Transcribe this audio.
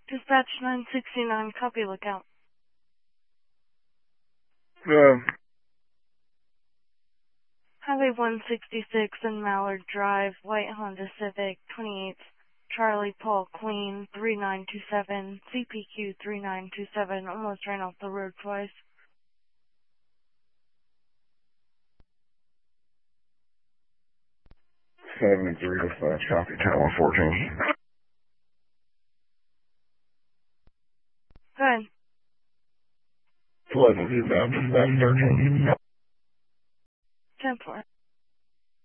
Dispatch 969, copy lookout. Highway 166 and Mallard Drive, white Honda Civic, 28th, Charlie Paul Queen, 3927, CPQ 3927, almost ran off the road twice. 73 dispatch, copy, Tower 14. Go ahead. 11, 13. 10-4.